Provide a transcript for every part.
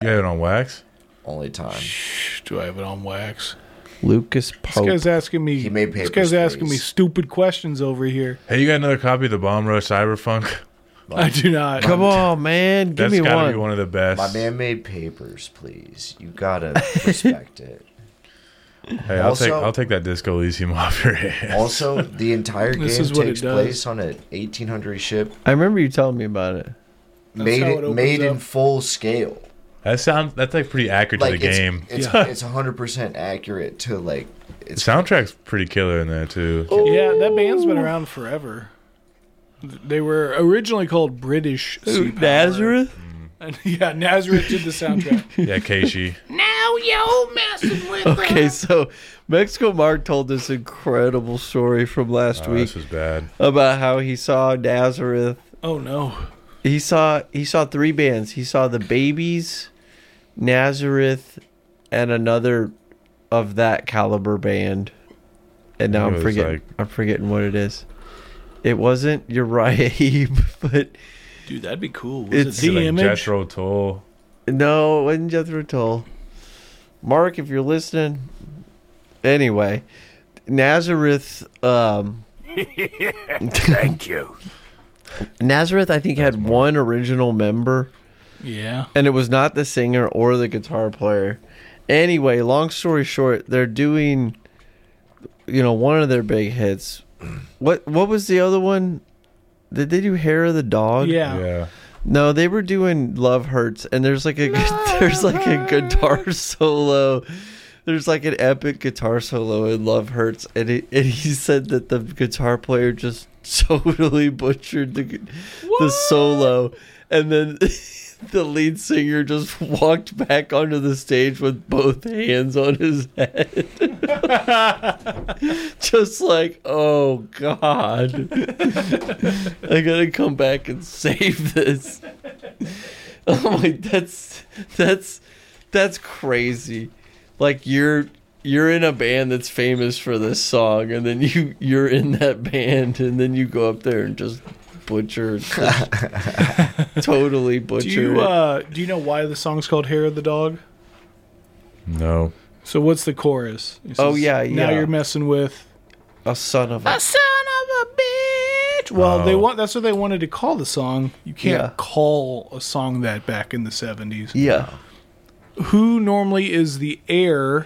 You have it on wax? Only time. Do I have it on wax? Lucas Pope. This guy's asking me. He made Papers, This guy's asking me Please. stupid questions over here. Hey, you got another copy of the Bomb Rush Cyberpunk? I do not. Come on, man. Give That's me gotta one. be one of the best. My man made Papers, please. You gotta respect it. Hey, Also- I'll take that Disco Elysium off your hands. Also, the entire This game is what it takes does. place on an 1800 ship, I remember you telling me about it. made how it opens made in up. full scale. That's like pretty accurate to the game. It's Yeah. it's 100% accurate to like. The It's soundtrack's pretty killer in there too. Yeah, that band's been around forever. They were originally called British Sea Power. Nazareth? And, yeah, Nazareth did the soundtrack. Yeah, Keishi. Now you're messing with Okay, so Mexico Mark told this incredible story from last Oh, week this was bad. about how he saw Nazareth. Oh no. He saw 3 bands. He saw the Babies, Nazareth, and another of that caliber band. And now It was I'm forgetting what it is. It wasn't Uriah Heep, but Dude, that'd be cool. Was It's it the Like image? Jethro Tull. no, it wasn't Jethro Tull. Mark, if you're listening. Anyway, Nazareth. Thank you. Nazareth, I think, had one original member, Yeah. and it was not the singer or the guitar player. Anyway, long story short, they're doing, one of their big hits. What was the other one? Did they do Hair of the Dog? Yeah. Yeah. No, they were doing Love Hurts, and there's like a guitar solo. There's like an epic guitar solo in Love Hurts, and he said that the guitar player just totally butchered the solo, and then the lead singer just walked back onto the stage with both hands on his head. Just like, oh God, I gotta come back and save this. Oh my, that's crazy. Like you're in a band that's famous for this song, and then you're in that band, and then you go up there and just butcher, totally butcher. Do you know why the song's called Hair of the Dog? No. So what's the chorus? It Oh, says, yeah, Now yeah. you're messing with A son of a. son of a bitch. Well, Oh. that's what they wanted to call the song. You can't Yeah. call a song that back in the 70s. Yeah. Who normally is the heir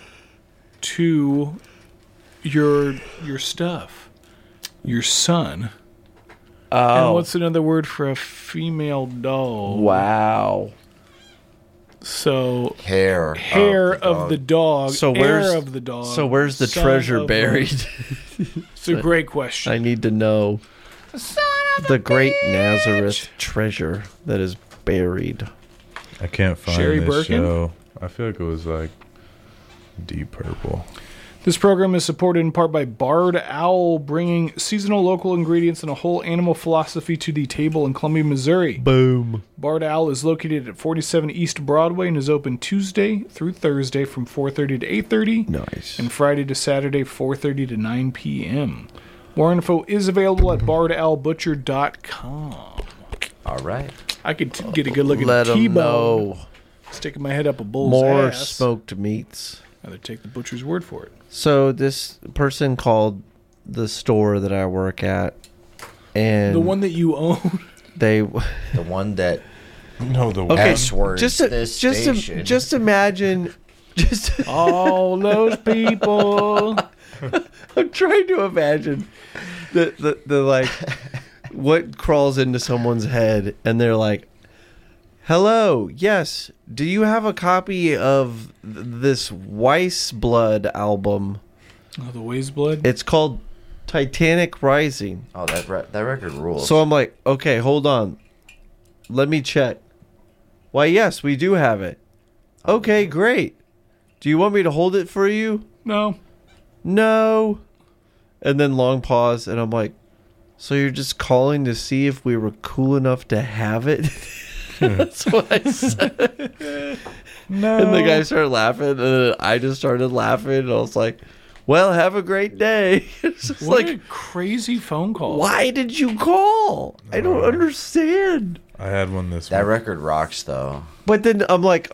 to your stuff? Your son. And Oh. what's another word for a female dog? Wow. So hair of the dog. So heir where's of the dog? So where's the son treasure of buried? It's a great question. I need to know. The great Nazareth treasure that is buried. I can't find Sherry this Birkin? show. I feel like it was like Deep Purple. This program is supported in part by Barred Owl, bringing seasonal local ingredients and a whole animal philosophy to the table in Columbia, Missouri. Boom. Barred Owl is located at 47 East Broadway and is open Tuesday through Thursday from 4:30 to 8:30 Nice. and Friday to Saturday 4:30 to 9 p.m. More info is available at bardowlbutcher.com. All right. I could get a good look at Let the 'em T-bone. know. Sticking my head up a bull's More ass. smoked meats. Rather take the butcher's word for it. So this person called the store that I work at, and The one that you own. they The one that No, the okay. S-words Just this station. just imagine. Just All those people. I'm trying to imagine the like what crawls into someone's head, and they're like, "Hello, yes. Do you have a copy of this Weiss Blood album? Oh, the Ways Blood? It's called Titanic Rising." Oh, that record rules. So I'm like, "Okay, hold on. Let me check." "Why, yes, we do have it." "Okay, great. Do you want me to hold it for you?" No. "No." And then long pause, and I'm like, "So you're just calling to see if we were cool enough to have it?" That's what I said. No. And the guy started laughing, and then I just started laughing, and I was like, "Well, have a great day." It's just What like, a crazy phone call. why did you call? I don't understand. I had one this That week. record rocks, though. But then I'm like,